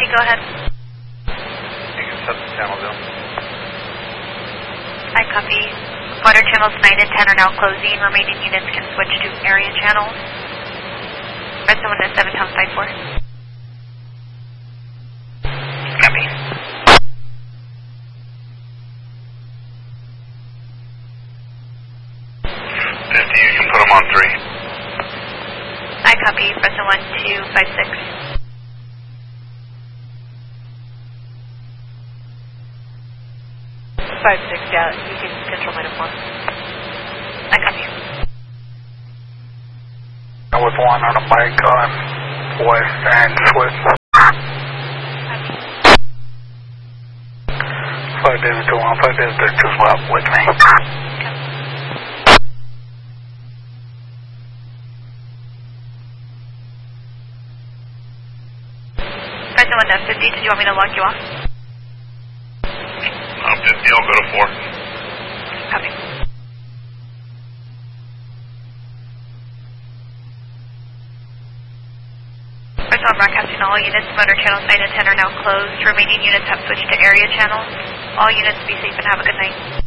go ahead. You can set the channel down. I copy. Water channels 9 and 10 are now closing. Remaining units can switch to area channels. Redstone 1 to 7, Tom 5-4. Copy. 50, you can put them on 3. I copy. Redstone 1 to 5-6. 5-6 out. You can control minus 1. I copy. With 1 on a bike on West and Swift. 5 is 2 on 5 is the 2 swap with me. Redstone 1 to 50. Did you want me to lock you off? 50, I'll go to 4. Copy. Redstone broadcasting all units. Motor channels 9 and 10 are now closed. Remaining units have switched to area channels. All units be safe and have a good night.